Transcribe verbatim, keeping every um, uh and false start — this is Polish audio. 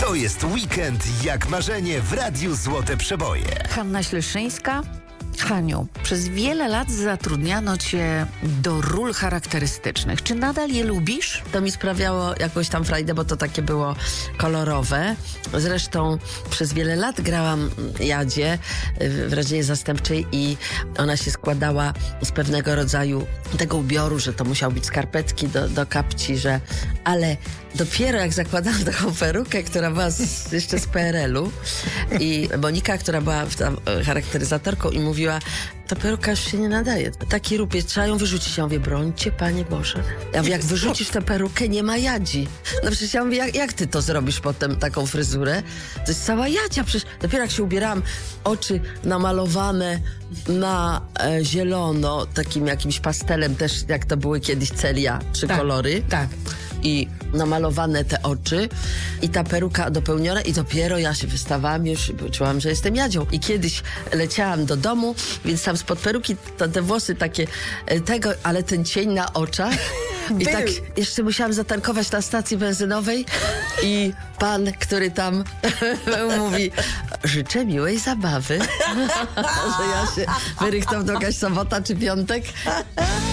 To jest weekend jak marzenie w Radiu Złote Przeboje. Hanna Śleszyńska. Haniu, przez wiele lat zatrudniano cię do ról charakterystycznych. Czy nadal je lubisz? To mi sprawiało jakąś tam frajdę, bo to takie było kolorowe. Zresztą przez wiele lat grałam Jadzie w rodzinie zastępczej i ona się składała z pewnego rodzaju tego ubioru, że to musiały być skarpetki do, do kapci, że... Ale dopiero jak zakładałam taką perukę, która była z, jeszcze z P R L-u i Monika, która była tam charakteryzatorką i mówiła, ta peruka już się nie nadaje. Taki rupieć, trzeba ją wyrzucić. Ja mówię, brońcie, Panie Boże. Ja mówię, jak wyrzucisz tę perukę, nie ma Jadzi. No przecież ja mówię, jak, jak ty to zrobisz potem, taką fryzurę? To jest cała Jadzia. Przecież dopiero jak się ubierałam, oczy namalowane na e, zielono, takim jakimś pastelem też, jak to były kiedyś Celia, trzy Tak, kolory. tak. I namalowane te oczy i ta peruka dopełniona i dopiero ja się wystawałam już, czułam, że jestem Jadzią. I kiedyś leciałam do domu, więc tam spod peruki to, te włosy takie e, tego, ale ten cień na oczach. I Był. tak jeszcze musiałam zatankować na stacji benzynowej i pan, który tam mówi, życzę miłej zabawy, że ja się wyrychtał do jakaś sobota czy piątek.